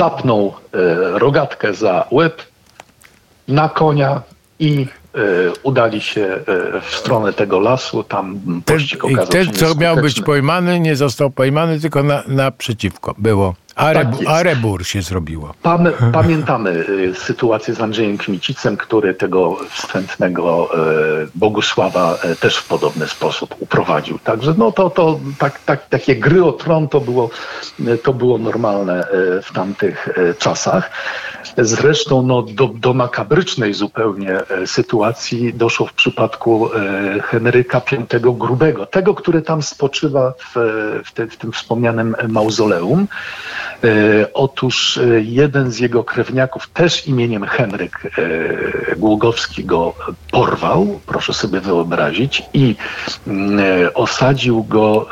capnął rogatkę za łeb na konia i udali się w stronę tego lasu. Tam pościg okazał się nieskuteczny. Ten, co miał być pojmany, nie został pojmany, tylko naprzeciwko było. Arebur się zrobiło. Pamiętamy sytuację z Andrzejem Kmicicem, który tego wstrętnego Bogusława też w podobny sposób uprowadził. Także takie gry o tron to było normalne w tamtych czasach. Zresztą do makabrycznej zupełnie sytuacji doszło w przypadku Henryka V Grubego, tego, który tam spoczywa w tym wspomnianym mauzoleum. Otóż jeden z jego krewniaków, też imieniem Henryk Głogowski, go porwał, proszę sobie wyobrazić, i osadził go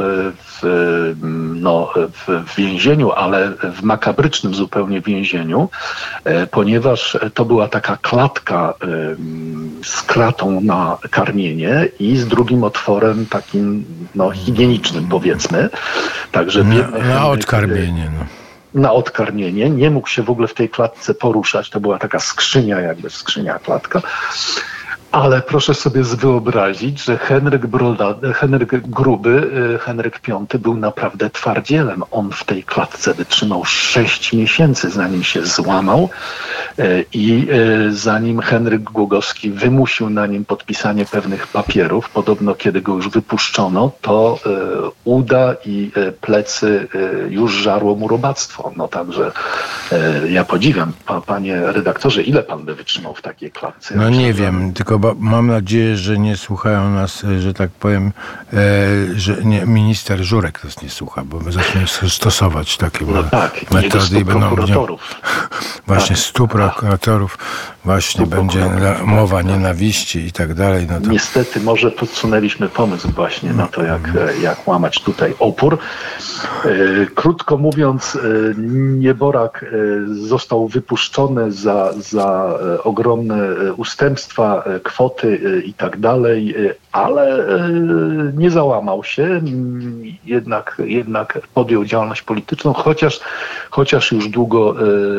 w więzieniu, ale w makabrycznym zupełnie więzieniu, ponieważ to była taka klatka z kratą na karmienie i z drugim otworem takim higienicznym, powiedzmy. Także na odkarmienie. Na odkarmienie. Nie mógł się w ogóle w tej klatce poruszać. To była taka skrzynia, jakby skrzynia-klatka. Ale proszę sobie wyobrazić, że Henryk Gruby, Henryk V był naprawdę twardzielem. On w tej klatce wytrzymał 6 miesięcy, zanim się złamał i zanim Henryk Głogowski wymusił na nim podpisanie pewnych papierów. Podobno kiedy go już wypuszczono, to uda i plecy już żarło mu robactwo. Także ja podziwiam, panie redaktorze, ile pan by wytrzymał w takiej klatce? No nie wiem, tylko mam nadzieję, że nie słuchają nas, że tak powiem, że minister Żurek nas nie słucha, bo my zaczniemy stosować takie metody i będą właśnie 100 prokuratorów, właśnie będzie mowa nienawiści i tak dalej. Niestety może podsunęliśmy pomysł właśnie na to, jak łamać tutaj opór. Krótko mówiąc, nieborak został wypuszczony za ogromne ustępstwa, kwoty i tak dalej, ale nie załamał się, jednak podjął działalność polityczną, chociaż już długo,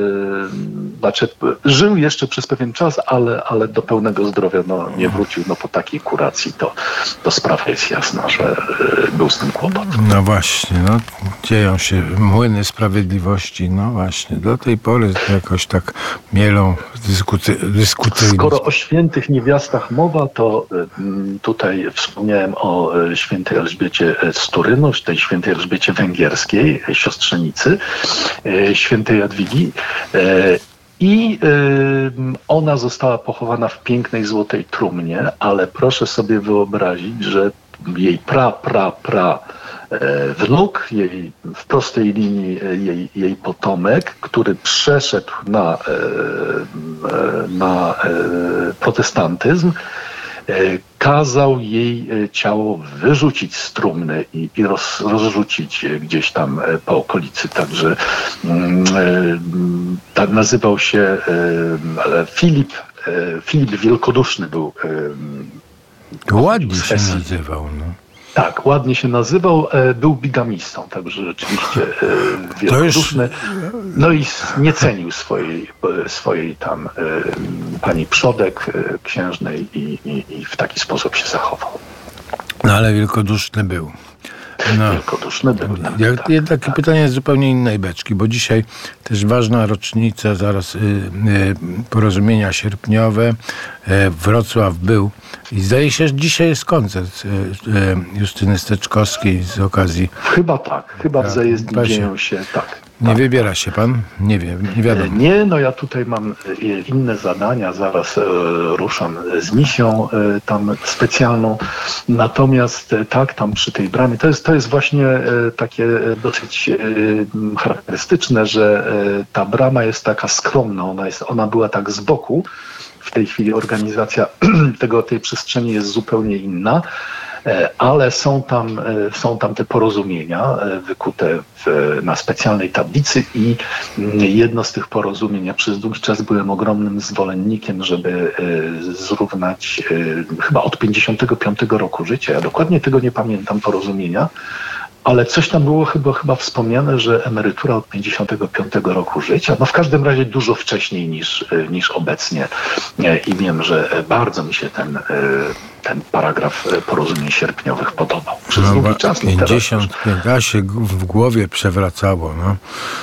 żył jeszcze przez pewien czas, ale do pełnego zdrowia nie wrócił. Po takiej kuracji to sprawa jest jasna, że był z tym kłopot. No właśnie, dzieją się młyny sprawiedliwości, właśnie, do tej pory jakoś tak mielą dyskutyjnie. Skoro o świętych niewiastach mowa, to tutaj wspomniałem o świętej Elżbiecie z Turynu, tej świętej Elżbiecie Węgierskiej, siostrzenicy świętej Jadwigi. I ona została pochowana w pięknej złotej trumnie, ale proszę sobie wyobrazić, że jej wnuk, jej w prostej linii jej potomek, który przeszedł na protestantyzm, kazał jej ciało wyrzucić z trumny i rozrzucić gdzieś tam po okolicy. Także tak nazywał się Filip Wielkoduszny był. Ładnie się nazywał. Tak, ładnie się nazywał, był bigamistą, także rzeczywiście wielkoduszny. I nie cenił swojej tam pani przodek księżnej i w taki sposób się zachował. Ale wielkoduszny był. Wielkoduszny był. Takie pytanie z zupełnie innej beczki, bo dzisiaj też ważna rocznica, zaraz porozumienia sierpniowe. Wrocław był i zdaje się, że dzisiaj jest koncert Justyny Steczkowskiej z okazji. Chyba w Zajezdni dzieją się Nie wybiera się pan? Nie wiem, nie wiadomo. Nie, ja tutaj mam inne zadania, zaraz ruszam z misją tam specjalną. Natomiast tam przy tej bramie, to jest właśnie takie dosyć charakterystyczne, że ta brama jest taka skromna, ona była tak z boku. W tej chwili organizacja tej przestrzeni jest zupełnie inna. Ale są tam te porozumienia wykute na specjalnej tablicy i jedno z tych porozumień, ja przez długi czas byłem ogromnym zwolennikiem, żeby zrównać chyba od 55 roku życia, ja dokładnie tego nie pamiętam porozumienia, Ale coś tam było chyba wspomniane, że emerytura od 55 roku życia, no w każdym razie dużo wcześniej niż obecnie. I wiem, że bardzo mi się ten paragraf porozumień sierpniowych podobał. Przez długi czas. 55, a się w głowie przewracało, no.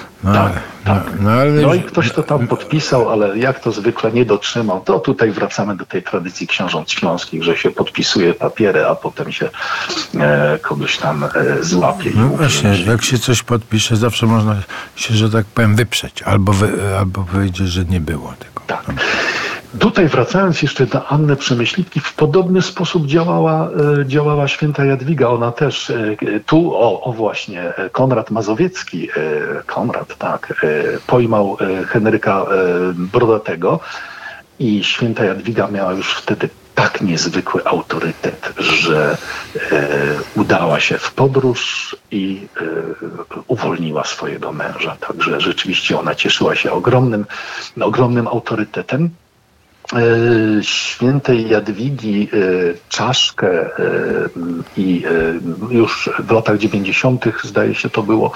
No i ktoś to tam podpisał, ale jak to zwykle nie dotrzymał, to tutaj wracamy do tej tradycji książąt śląskich, że się podpisuje papiery, a potem się kogoś tam złapie. No właśnie, jak się coś podpisze, zawsze można się, że tak powiem, wyprzeć, albo powiedzieć, że nie było tego. Tak. Tutaj wracając jeszcze do Anny Przemyślitki, w podobny sposób działała święta Jadwiga. Ona też tu, właśnie, Konrad Mazowiecki, pojmał Henryka Brodatego i święta Jadwiga miała już wtedy tak niezwykły autorytet, że udała się w podróż i uwolniła swojego męża. Także rzeczywiście ona cieszyła się ogromnym autorytetem. Świętej Jadwigi czaszkę i już w latach 90. zdaje się to było,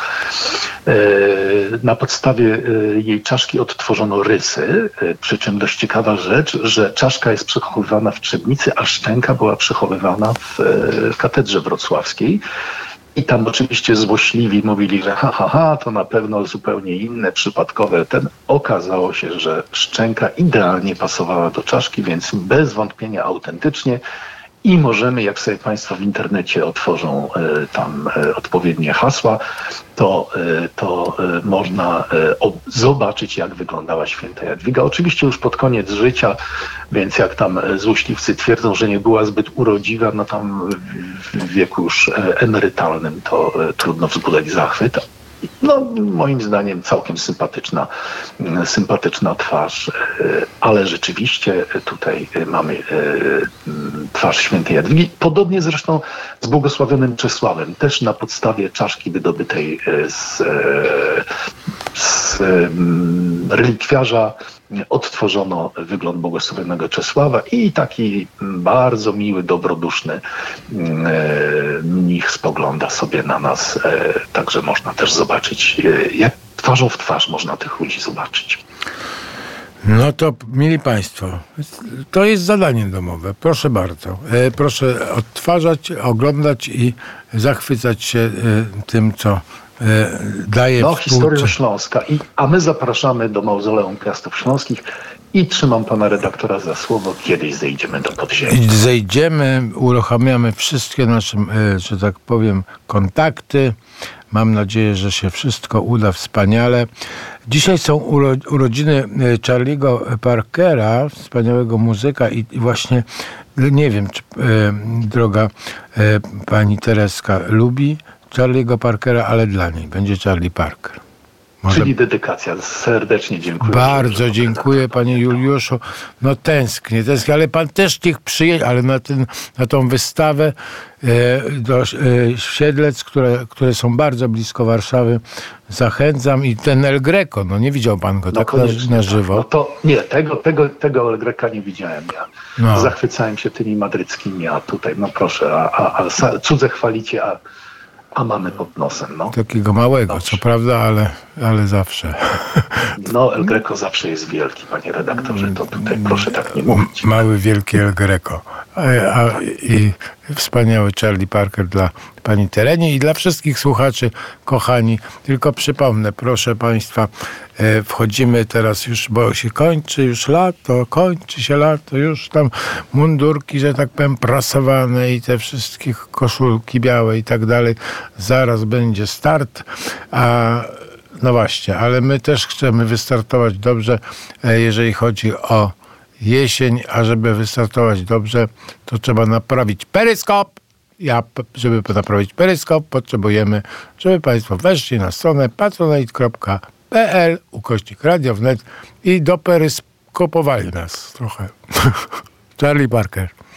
na podstawie jej czaszki odtworzono rysy, przy czym dość ciekawa rzecz, że czaszka jest przechowywana w Trzebnicy, a szczęka była przechowywana w katedrze wrocławskiej. I tam oczywiście złośliwi mówili, że to na pewno zupełnie inne, przypadkowe. Okazało się, że szczęka idealnie pasowała do czaszki, więc bez wątpienia autentycznie. I możemy, jak sobie Państwo w internecie otworzą tam odpowiednie hasła, to można zobaczyć, jak wyglądała święta Jadwiga. Oczywiście już pod koniec życia, więc jak tam złośliwcy twierdzą, że nie była zbyt urodziwa, no tam w wieku już emerytalnym to trudno wzbudzać zachwyt. No, moim zdaniem całkiem sympatyczna twarz, ale rzeczywiście tutaj mamy twarz świętej Jadwigi. Podobnie zresztą z błogosławionym Czesławem, też na podstawie czaszki wydobytej z relikwiarza odtworzono wygląd błogosławionego Czesława i taki bardzo miły, dobroduszny mnich spogląda sobie na nas. Także można też zobaczyć, jak twarzą w twarz można tych ludzi zobaczyć. No to, mili Państwo, to jest zadanie domowe. Proszę bardzo. Proszę odtwarzać, oglądać i zachwycać się tym, co daje historią Śląska. A my zapraszamy do Mauzoleum Piastów Śląskich i trzymam pana redaktora za słowo, kiedyś zejdziemy do podziemi. Zejdziemy, uruchamiamy wszystkie nasze, że tak powiem, kontakty. Mam nadzieję, że się wszystko uda wspaniale. Dzisiaj są urodziny Charlie'ego Parkera, wspaniałego muzyka i właśnie nie wiem, czy droga pani Tereska lubi Charlie'ego Parkera, ale dla niej będzie Charlie Parker. Czyli dedykacja. Serdecznie dziękuję. Bardzo dziękuję, panie Juliuszu. No tęsknię, ale pan też niech przyjedzie, ale na tą wystawę do Siedlec, które są bardzo blisko Warszawy, zachęcam. I ten El Greco, no nie widział pan go tak na żywo? No to nie, tego El Greca nie widziałem ja. No. Zachwycałem się tymi madryckimi, a tutaj, no proszę, a cudze chwalicie, a mamy pod nosem, no. Takiego małego, dobrze. Co prawda, ale zawsze. No, El Greco zawsze jest wielki, panie redaktorze, to tutaj proszę tak nie mówić. Mały, wielki El Greco. I wspaniały Charlie Parker dla pani Terenie i dla wszystkich słuchaczy, kochani. Tylko przypomnę, proszę państwa, wchodzimy teraz już, bo się kończy już lato, już tam mundurki, że tak powiem, prasowane i te wszystkie koszulki białe i tak dalej. Zaraz będzie start, no właśnie, ale my też chcemy wystartować dobrze, jeżeli chodzi o jesień, a żeby wystartować dobrze, to trzeba naprawić peryskop. Żeby naprawić peryskop, potrzebujemy, żeby państwo weszli na stronę patronite.pl/Radio Wnet i doperyskopowali nas trochę. Charlie Parker.